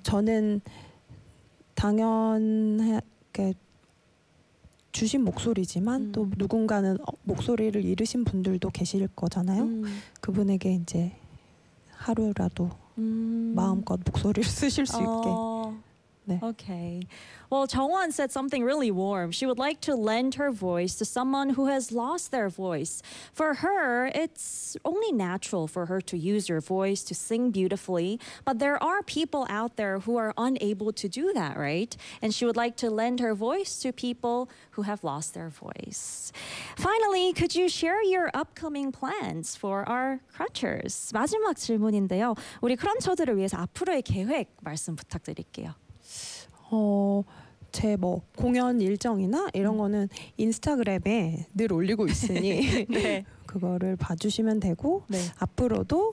저는 당연하게 주신 목소리지만 또 누군가는 목소리를 잃으신 분들도 계실 거잖아요. 그분에게 이제 하루라도 마음껏 목소리를 쓰실 수 있게. 네. Okay. Well, Jongwon said something really warm. She would like to lend her voice to someone who has lost their voice. For her, it's only natural for her to use her voice to sing beautifully, but there are people out there who are unable to do that, right? And she would like to lend her voice to people who have lost their voice. Finally, could you share your upcoming plans for our crunchers? 마지막 질문인데요. 우리 크런처들을 위해서 앞으로의 계획 말씀 부탁드릴게요. 제 뭐 공연 일정이나 이런 거는 인스타그램에 늘 올리고 있으니 네. 그거를 봐주시면 되고 네. 앞으로도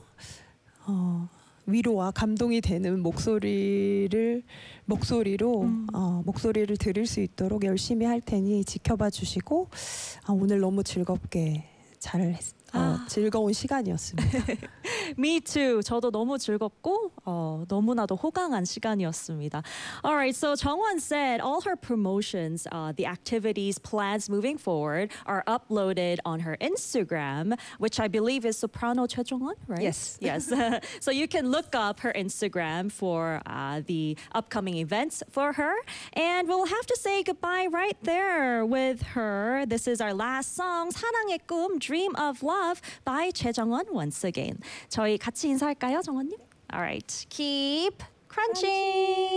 위로와 감동이 되는 목소리로 목소리를 들을 수 있도록 열심히 할 테니 지켜봐 주시고 오늘 너무 즐겁게 즐거운 시간이었습니다. Me too. 저도 너무 즐겁고 너무나도 호강한 시간이었습니다. All right, so Jongwon said all her promotions, the activities, plans moving forward are uploaded on her Instagram, which I believe is Soprano 최정원, right? Yes. Yes. So you can look up her Instagram for the upcoming events for her. And we'll have to say goodbye right there with her. This is our last song, 사랑의 꿈, Dream of Love by 최정원 once again. 저희 같이 인사할까요, 정원님? All right, keep crunching.